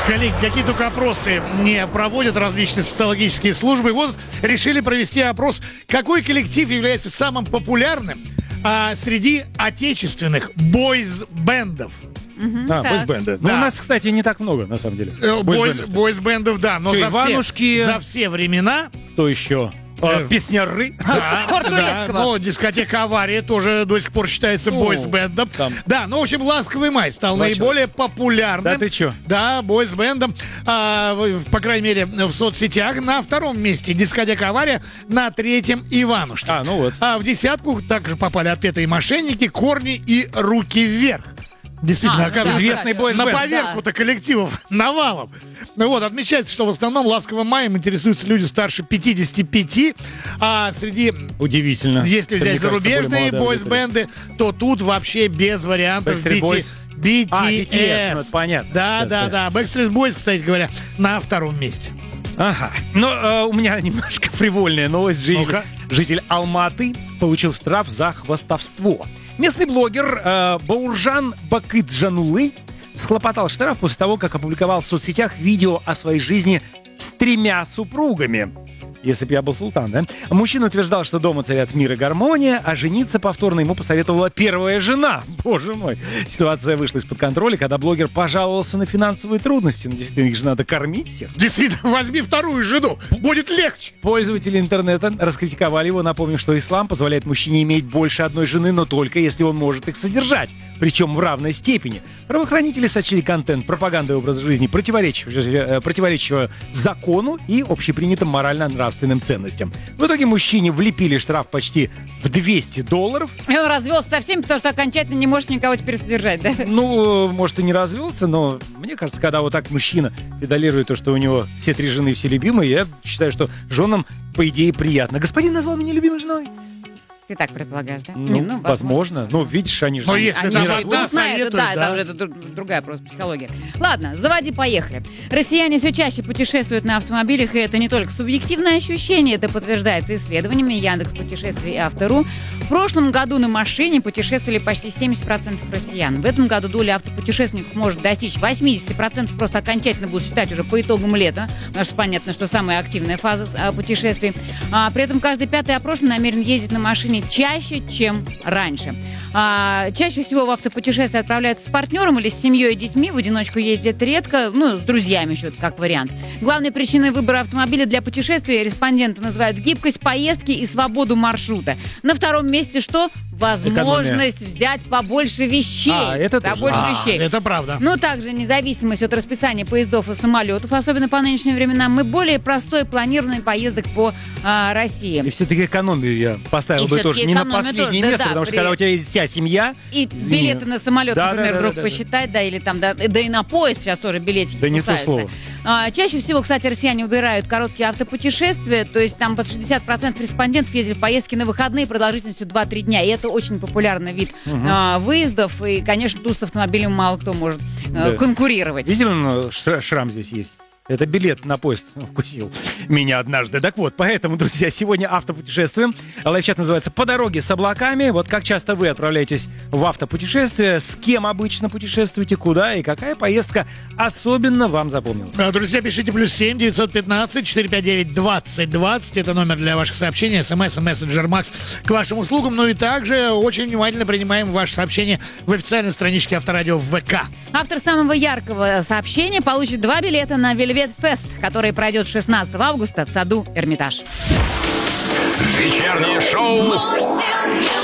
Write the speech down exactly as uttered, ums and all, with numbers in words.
Коллеги, какие только опросы не проводят различные социологические службы. Вот решили провести опрос, какой коллектив является самым популярным а, среди отечественных бойз-бендов. Угу, а, бойс-бенды. Ну, Да. у нас, кстати, не так много, на самом деле. Бойз- Бойз-бендов, да, но Что, за Иванушки? все, за все времена... Кто еще? А, Э, песняры. Да, Хор да, Турецкого. ну, дискотека «Авария» тоже до сих пор считается Ну, бойс-бендом. там. Да, ну, в общем, «Ласковый май» стал Два наиболее популярным. Да ты чё? Да, бойс-бендом, а, в- по крайней мере, в соцсетях. На втором месте дискотека «Авария», на третьем «Иванушки». А, ну вот. А в десятку также попали «Отпетые мошенники», «Корни» и «Руки вверх». Действительно, А, ну оказывается, да, Известный хорошо. бойс-бенд. на поверку-то коллективов навалом. Ну вот, отмечается, что в основном «Ласковым маем» интересуются люди старше пятидесяти пяти, а среди, Удивительно. если Это, взять мне кажется, зарубежные более молодая бойс-бенды, то тут вообще без вариантов Backstreet BT Boys? би ти эс. А, би ти эс, ну, это понятно. Да, Сейчас, да, да. да. Backstreet Boys, кстати говоря, на втором месте. Ага. Но э, у меня немножко фривольная новость. Житель, Ну-ка. житель Алматы получил штраф за хвастовство. Местный блогер э, Бауржан Бакытжанулы схлопотал штраф после того, как опубликовал в соцсетях видео о своей жизни с тремя супругами. Если бы я был султан, да? Мужчина утверждал, что дома царят мир и гармония, а жениться повторно ему посоветовала первая жена. Боже мой. Ситуация вышла из-под контроля, когда блогер пожаловался на финансовые трудности. Ну, действительно, их же надо кормить всех. Действительно, возьми вторую жену, будет легче. Пользователи интернета раскритиковали его, напомнив, что ислам позволяет мужчине иметь больше одной жены, но только если он может их содержать, причем в равной степени. Правоохранители сочли контент пропаганды образа жизни, противоречащего, э, противоречащего закону и общепринятым морально-нравственным ценностям. В итоге мужчине влепили штраф почти в двести долларов. И он развелся со всеми, потому что окончательно не может никого теперь содержать, да? Ну, может, и не развелся, но мне кажется, когда вот так мужчина педалирует то, что у него все три жены, все любимые, я считаю, что женам, по идее, приятно. Господин назвал меня любимой женой. Ты так предполагаешь, да? Ну, Не, возможно. Ну, видишь, они же... Но не- если Они это же жена идут на это, советует, да, да. там же это дру- другая просто психология. Ладно, заводи, поехали. Россияне все чаще путешествуют на автомобилях, и это не только субъективное ощущение, это подтверждается исследованиями Яндекс Путешествий и Автору. В прошлом году на машине путешествовали почти семьдесят процентов россиян. В этом году доля автопутешественников может достичь восемьдесят процентов, просто окончательно будут считать уже по итогам лета, потому что понятно, что самая активная фаза а, путешествий. А, при этом каждый пятый опрошенный намерен ездить на машине чаще, чем раньше. А, чаще всего в автопутешествие отправляются с партнером или с семьей и детьми. В одиночку ездят редко, ну, с друзьями еще как вариант. Главной причиной выбора автомобиля для путешествия респонденты называют гибкость поездки и свободу маршрута. На втором месте что? Возможность взять побольше вещей. А, это тоже. Побольше А, вещей. это правда. Ну, также независимость от расписания поездов и самолетов, особенно по нынешним временам, и более простое планирование поездок по а, России. И все-таки экономию я поставил И бы все-таки тоже не на экономию последнее тоже, да, место, да, потому что при- когда у тебя есть вся семья... И извини. билеты на самолет, Да, например, да, да, вдруг да, да. посчитать, да, или там, да, да и на поезд сейчас тоже билетики Да не то кусаются. слово. А, чаще всего, кстати, россияне выбирают короткие автопутешествия, то есть там под шестьдесят процентов респондентов ездили в поездки на выходные продолжительностью два-три дня, и это очень популярный вид а, выездов, и, конечно, тут с автомобилем мало кто может а, Да. конкурировать. Видели, ну, шра- шрам здесь есть? Это билет на поезд укусил меня однажды. Так вот, поэтому, друзья, сегодня автопутешествуем. Лайфчат называется «По дороге с облаками». Вот как часто вы отправляетесь в автопутешествие, с кем обычно путешествуете, куда и какая поездка особенно вам запомнилась? А, Друзья, пишите плюс семь девятьсот пятнадцать четыреста пятьдесят девять двадцать двадцать. Это номер для ваших сообщений. СМС и мессенджер Макс к вашим услугам. Ну и также очень внимательно принимаем ваши сообщения в официальной страничке Авторадио в ВК. Автор самого яркого сообщения получит два билета на Velvet Fest, который пройдет шестнадцатого августа в саду Эрмитаж. Вечернее шоу Морсинг